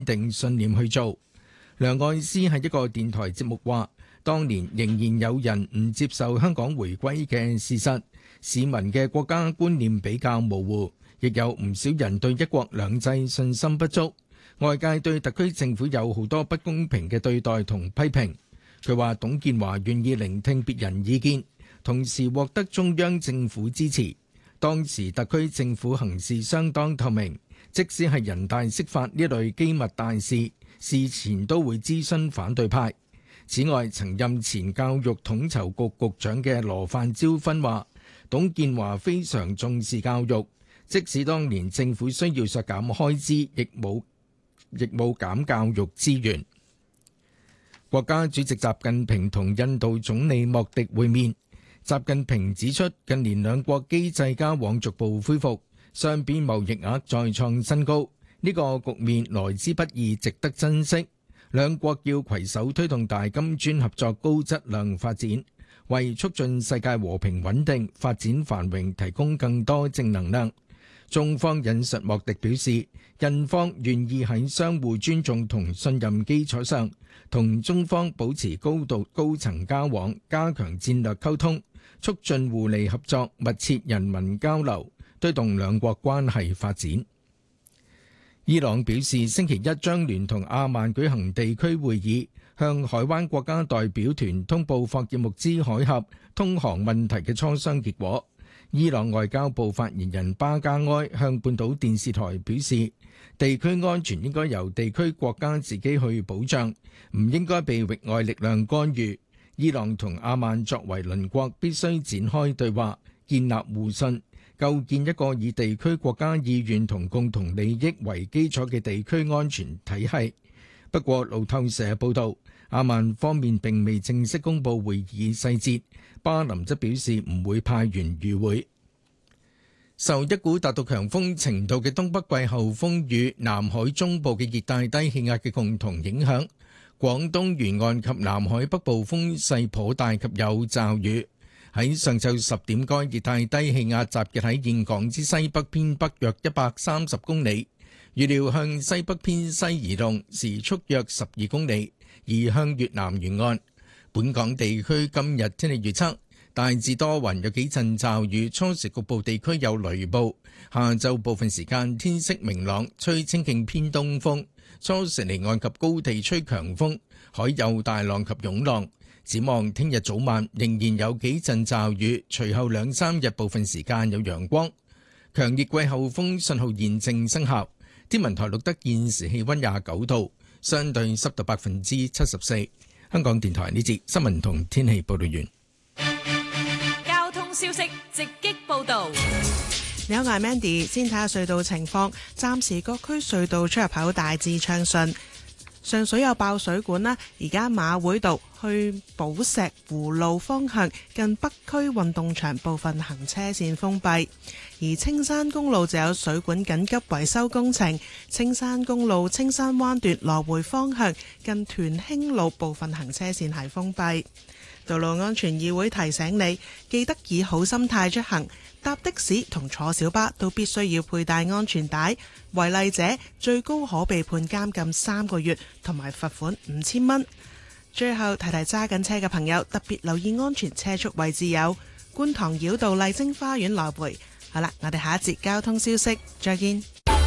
定信念去做。梁愛詩喺一個電台節目話，當年仍然有人唔接受香港回歸嘅事實，市民嘅國家觀念比較模糊，亦有唔少人對一國兩制信心不足。外界對特區政府有好多不公平嘅對待同批評。佢話董建華願意聆聽別人意見，同時獲得中央政府支持。當時特區政府行事相當透明，即使係人大釋法呢類機密大事，事前都會諮詢反對派。此外，曾任前教育統籌局局長嘅羅范椒芬話，董建華非常重視教育，即使當年政府需要削減開支，亦冇減教育資源。國家主席習近平同印度總理莫迪會面。習近平指出，近年兩國經濟交往逐步恢復，雙邊貿易額再創新高，呢個局面來之不易，值得珍惜。兩國要攜手推動大金磚合作高質量發展，為促進世界和平穩定、發展繁榮提供更多正能量。中方引述莫迪表示，印方願意喺相互尊重同信任基礎上，同中方保持高層交往，加強戰略溝通，促進互利合作，密切人民交流，推動兩國關係發展。伊朗表示，星期一將聯同阿曼舉行地區會議，向海灣國家代表團通報霍爾木茲海峽通航問題嘅磋商結果。伊朗外交部發言人巴加埃向半島電視台表示，地區安全應該由地區國家自己去保障，唔應該被域外力量干預。伊朗同阿曼作為鄰國，必須展開對話，建立互信，構建一個以地區國家意願同共同利益為基礎嘅地區安全體系。不過，路透社報道，阿曼方面並未正式公佈會議細節，巴林則表示唔會派員與會。受一股達到強風程度嘅東北季候風與南海中部嘅熱帶低氣壓嘅共同影響，廣東沿岸及南海北部風勢頗大及有驟雨。喺上晝10點，該熱帶低氣壓集結喺峴港之西北偏北約130公里，預料向西北偏西移動，時速約12公里，移向越南沿岸。本港地區今日天氣預測，大致多雲，有幾陣驟雨，初時局部地區有雷暴。下晝部分時間天色明朗，吹清勁偏東風，初時離岸及高地吹強風，海有大浪及湧浪。展望聽日早晚仍然有幾陣驟雨，隨後2-3日部分時間有陽光。強烈季候風信號現正生效。天文台錄得現時氣溫29度，相對濕度74%。香港電台呢節新聞同天氣報道完。 交通消息直擊報道。 你好，我係 Mandy， 先睇下隧道情況。暫時各區隧道出入口大致暢順。上水有爆水管啦，而家馬會道去寶石湖路方向近北區運動場部分行車線封閉，而青山公路就有水管緊急維修工程，青山公路青山灣段來回方向近屯興路部分行車線係封閉。道路安全議會提醒你，記得以好心態出行，搭的士同坐小巴都必須要佩戴安全帶，違例者最高可被判監禁3個月同埋罰款5000蚊。最後提提揸緊車嘅朋友，特別留意安全車速位置有觀塘繞道麗晶花園來回。好啦，我哋下一節交通消息再見。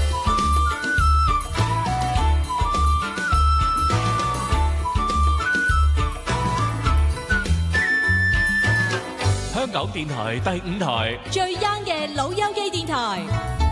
香港電台第5台最 young 嘅老友記電台。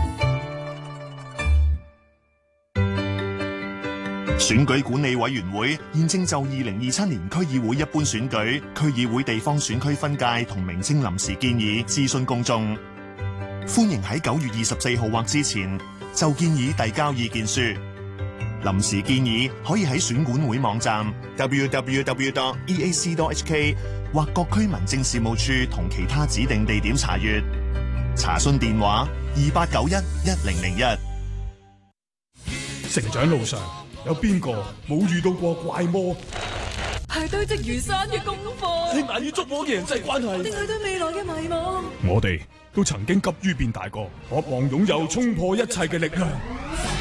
選舉管理委員會現正就2027年區議會一般選舉、區議會地方選區分界同名稱臨時建議諮詢公眾，歡迎喺9月24號或之前就建議遞交意見書。臨時建議可以喺選管會網站 www.eac.hk 或各區民政事務處同其他指定地點查閱。查詢電話28911001。 成長路上有邊個冇遇到過怪魔？ 係堆積如山嘅功課， 係難以捉摸嘅人際關係， 定係對未來嘅迷茫？ 我哋都曾經急於變大個，渴望擁有衝破一切嘅力量。